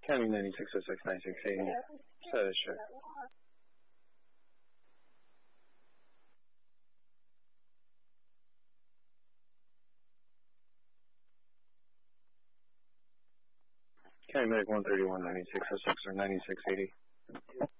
County 9606 9680. Status check. County Medic 131 9606 or 9680.